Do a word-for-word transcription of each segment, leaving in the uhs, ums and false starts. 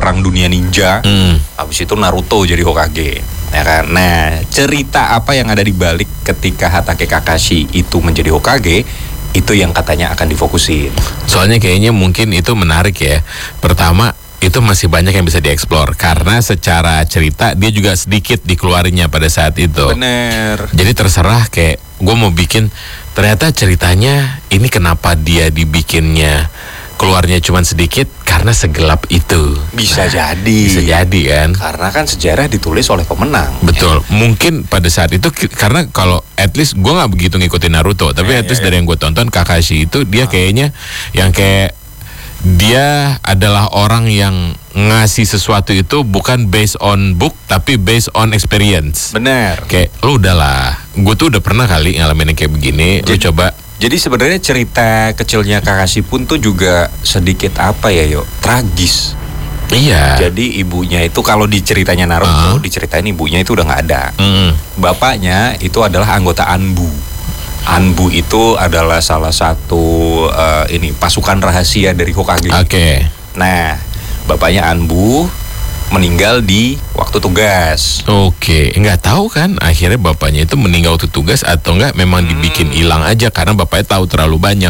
perang dunia ninja. Hmm. Habis itu Naruto jadi Hokage. Ya kan? Nah, cerita apa yang ada di balik ketika Hatake Kakashi itu menjadi Hokage, itu yang katanya akan difokusin. Soalnya kayaknya mungkin itu menarik ya. Pertama, itu masih banyak yang bisa dieksplor karena secara cerita dia juga sedikit dikeluarinya pada saat itu. Bener. Jadi terserah kayak gue mau bikin, ternyata ceritanya ini kenapa dia dibikinnya keluarnya cuma sedikit karena segelap itu. Bisa nah, jadi. Bisa jadi kan. Karena kan sejarah ditulis oleh pemenang. Betul. Ya. Mungkin pada saat itu karena kalau at least gue nggak begitu ngikutin Naruto, tapi ya, at least ya, dari ya. yang gue tonton Kakashi itu dia ah. kayaknya yang kayak dia adalah orang yang ngasih sesuatu itu bukan based on book tapi based on experience. Benar. Kayak lu udahlah, gue tuh udah pernah kali ngalamin yang kayak begini. Jadi, lu coba. Jadi sebenarnya cerita kecilnya Kakashi pun tuh juga sedikit apa ya yo, tragis. Iya. Jadi ibunya itu kalau di ceritanya Naruto, uh. diceritain ibunya itu udah nggak ada. Mm. Bapaknya itu adalah anggota Anbu. Anbu itu adalah salah satu uh, ini pasukan rahasia dari Hokage. Oke. Okay. Nah, bapaknya Anbu meninggal di waktu tugas. Oke, okay. Nggak tahu kan akhirnya bapaknya itu meninggal waktu tugas atau enggak memang hmm. dibikin hilang aja karena bapaknya tahu terlalu banyak.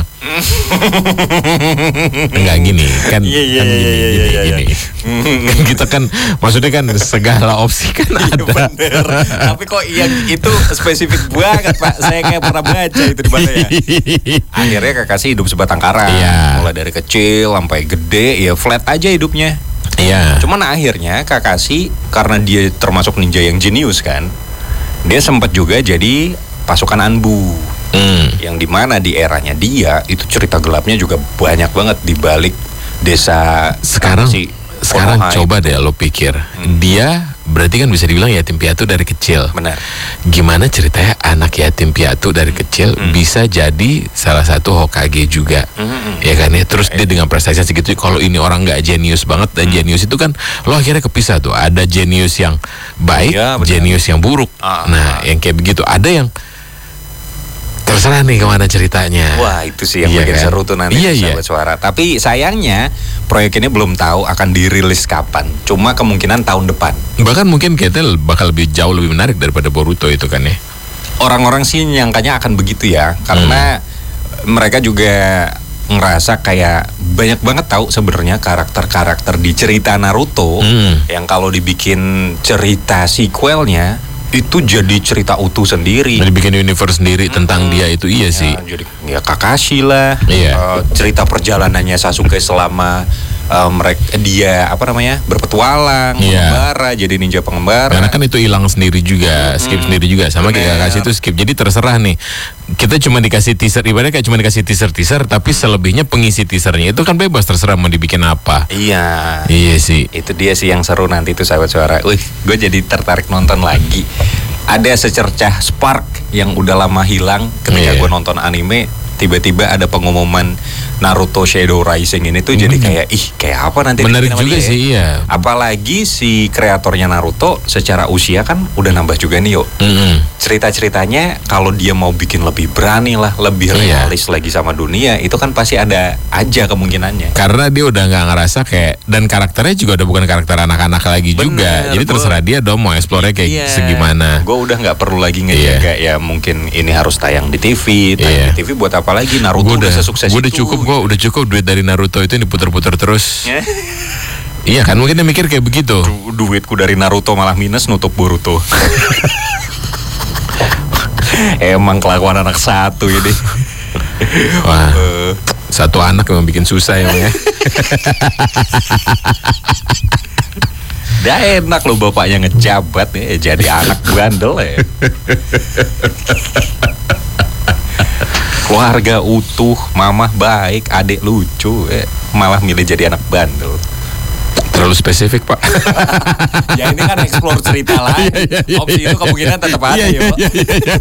Enggak gini kan, yeah, yeah, kan yeah, gini, yeah, gini, yeah, gini. Yeah. Kita kan maksudnya kan segala opsi kan ada. Bener. Tapi kok yang itu spesifik banget Pak. Saya nggak pernah baca itu di mana ya. Akhirnya Kakashi hidup sebatang kara. Yeah. Mulai dari kecil sampai gede ya flat aja hidupnya. Iya. Cuman akhirnya Kakashi karena dia termasuk ninja yang jenius kan, dia sempat juga jadi pasukan Anbu. Hmm. Yang dimana di eranya dia itu cerita gelapnya juga banyak banget di balik desa. Sekarang si sekarang Konoha coba itu. Deh lo pikir hmm. dia berarti kan bisa dibilang yatim piatu dari kecil. Benar. Gimana ceritanya anak yatim piatu dari kecil hmm. bisa jadi salah satu Hokage juga, hmm. ya kan ya. Terus dia dengan prestasi segitu, kalau ini orang nggak jenius banget dan hmm. jenius itu kan lo akhirnya kepisah tuh. Ada jenius yang baik, ya, jenius yang buruk. Ah, nah, ah. yang kayak begitu ada yang terserah nih kemana ceritanya. Wah itu sih yang iya bikin kan? seru tuh nanti iya, Sahabat iya. Suara. Tapi sayangnya proyek ini belum tahu akan dirilis kapan. Cuma kemungkinan tahun depan. Bahkan mungkin kayaknya bakal lebih jauh lebih menarik daripada Boruto itu kan ya. Orang-orang sih nyangkanya akan begitu ya. Karena hmm. mereka juga ngerasa kayak banyak banget tahu sebenarnya karakter-karakter di cerita Naruto hmm. yang kalau dibikin cerita sequelnya itu jadi cerita utuh sendiri. Jadi bikin universe sendiri hmm. tentang dia itu iya ya, sih. Jadi ya Kakashi lah. Iya. Uh, cerita perjalanannya Sasuke selama uh, mereka dia apa namanya berpetualang, iya. pengembara, jadi ninja pengembara. Karena kan itu hilang sendiri juga, hmm. skip sendiri juga sama kayak Kakashi itu skip. Jadi terserah nih. Kita cuma dikasih teaser, ibaratnya kayak cuma dikasih teaser-teaser, tapi selebihnya pengisi teasernya itu kan bebas, terserah mau dibikin apa. Iya. Iya sih. Itu dia sih yang seru nanti tuh Sahabat Suara. Wih, gue jadi tertarik nonton lagi. Ada secercah spark yang udah lama hilang ketika yeah. gue nonton anime. Tiba-tiba ada pengumuman Naruto Shadow Rising ini tuh hmm. jadi kayak ih kayak apa nanti. Menarik juga sih ya. Apalagi si kreatornya Naruto secara usia kan udah nambah juga nih yo. Hmm. Cerita-ceritanya kalau dia mau bikin lebih berani lah, lebih iya. realis lagi sama dunia, itu kan pasti ada aja kemungkinannya. Karena dia udah nggak ngerasa kayak, dan karakternya juga udah bukan karakter anak-anak lagi. Bener, juga. Jadi gua, terserah dia dong mau explore kayak iya, segimana. Gue udah nggak perlu lagi ngejaga iya. ya mungkin ini harus tayang di T V, tayang iya. di T V buat apa lagi. Naruto gua udah sesukses gua udah itu. Cukup kok, udah cukup duit dari Naruto itu diputer-puter terus. Iya kan, mungkin dia mikir kayak begitu. Du- duitku dari Naruto malah minus nutup Boruto. Emang kelakuan anak satu ini. Wah, uh. satu anak memang bikin susah emang ya. Udah enak loh bapaknya ngejabat ya, jadi anak bandel ya. Keluarga utuh, mamah baik, adik lucu, eh, malah milih jadi anak bandel. Terlalu spesifik Pak. Ya ini kan explore cerita lain. Opsi itu kemungkinan tetap ada ya Pak.